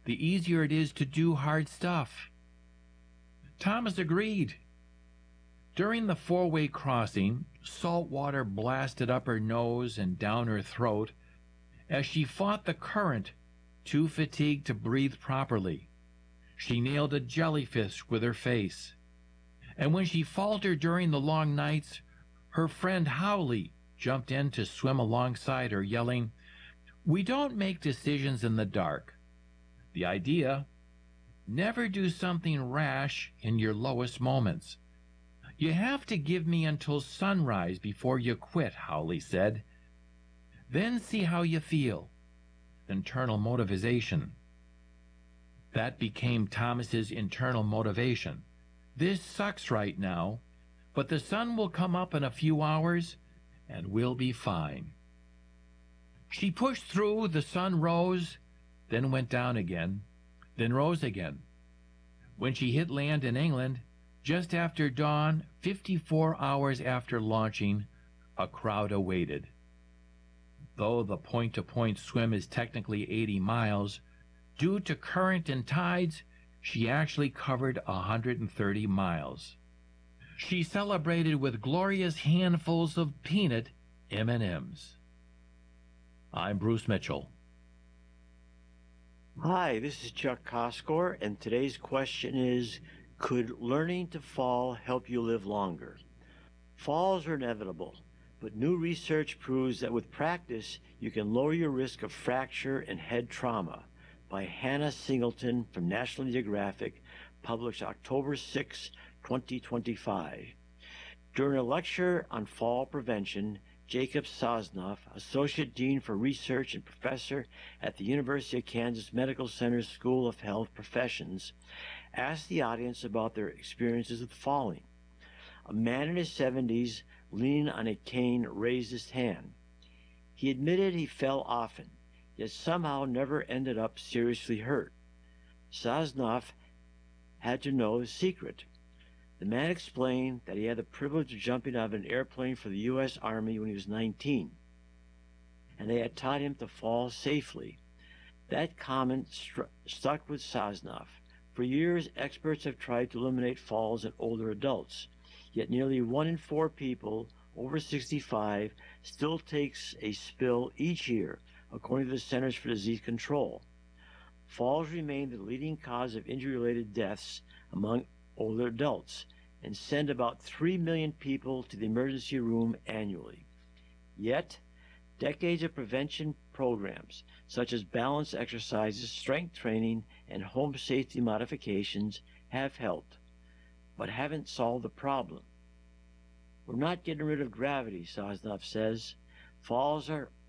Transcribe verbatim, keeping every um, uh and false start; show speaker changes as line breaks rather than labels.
the easier it is to do hard stuff. Thomas agreed. During the four-way crossing, salt water blasted up her nose and down her throat as she fought the current, too fatigued to breathe properly. She nailed a jellyfish with her face. And when she faltered during the long nights, her friend Howley jumped in to swim alongside her, yelling, "We don't make decisions in the dark. The idea, never do something rash in your lowest moments. You have to give me until sunrise before you quit," Howley said. "Then see how you feel." Internal motivation. That became Thomas's internal motivation. This sucks right now, but the sun will come up in a few hours, and we'll be fine. She pushed through. The sun rose, then went down again, then rose again. When she hit land in England, just after dawn, fifty-four hours after launching, a crowd awaited. Though the point-to-point swim is technically eighty miles, due to current and tides, she actually covered one hundred thirty miles. She celebrated with glorious handfuls of peanut M and M's. I'm Bruce Mitchell.
Hi, this is Chuck Koskor, and today's question is, could learning to fall help you live longer? Falls are inevitable, but new research proves that with practice, you can lower your risk of fracture and head trauma. By Hannah Singleton from National Geographic, published October sixth, twenty twenty-five. During a lecture on fall prevention, Jacob Sosnoff, Associate Dean for Research and Professor at the University of Kansas Medical Center School of Health Professions, asked the audience about their experiences with falling. A man in his seventies, leaning on a cane, raised his hand. He admitted he fell often, yet somehow never ended up seriously hurt. Sosnoff had to know the secret. The man explained that he had the privilege of jumping out of an airplane for the U S Army when he was nineteen, and they had taught him to fall safely. That comment stru- stuck with Sosnoff. For years, experts have tried to eliminate falls in older adults, yet nearly one in four people over sixty-five still takes a spill each year, according to the Centers for Disease Control. Falls remain the leading cause of injury-related deaths among older adults and send about three million people to the emergency room annually. Yet, decades of prevention programs, such as balance exercises, strength training, and home safety modifications, have helped, but haven't solved the problem. We're not getting rid of gravity, Sosnoff says. Falls are